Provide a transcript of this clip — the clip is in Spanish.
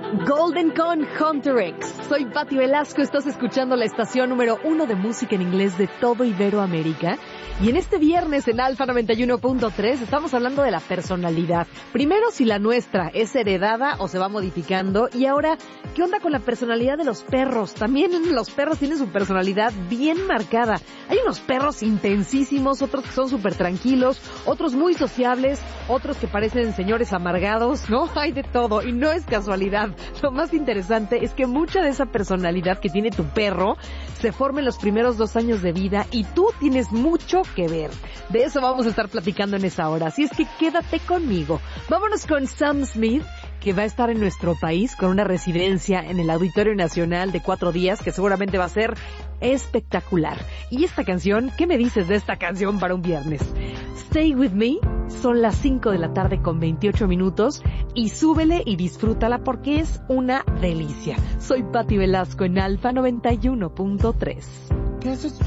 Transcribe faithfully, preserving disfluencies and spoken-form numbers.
Golden con Hunter X. Soy Patti Velasco, estás escuchando la estación número uno de música en inglés de todo Iberoamérica. Y en este viernes en Alfa noventa y uno punto tres estamos hablando de la personalidad. Primero, si la nuestra es heredada o se va modificando. Y ahora, ¿qué onda con la personalidad de los perros? También los perros tienen su personalidad bien marcada. Hay unos perros intensísimos, otros que son súper tranquilos, otros muy sociables, otros que parecen señores amargados, ¿no? Hay de todo y no es casualidad. Lo más interesante es que mucha de esa personalidad que tiene tu perro se forma en los primeros dos años de vida y tú tienes mucho que ver. De eso vamos a estar platicando en esa hora, así es que quédate conmigo. Vámonos con Sam Smith, que va a estar en nuestro país con una residencia en el Auditorio Nacional de cuatro días, que seguramente va a ser espectacular. Y esta canción, ¿qué me dices de esta canción para un viernes? Stay With Me, son las cinco de la tarde con veintiocho minutos y súbele y disfrútala porque es una delicia. Soy Patti Velasco en Alfa noventa y uno punto tres.